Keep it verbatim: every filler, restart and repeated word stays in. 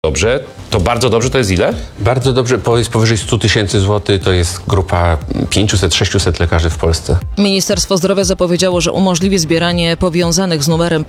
Dobrze, to bardzo dobrze, to jest ile? Bardzo dobrze, bo jest powyżej stu tysięcy złotych, to jest grupa pięćset do sześciuset lekarzy w Polsce. Ministerstwo Zdrowia zapowiedziało, że umożliwi zbieranie powiązanych z numerem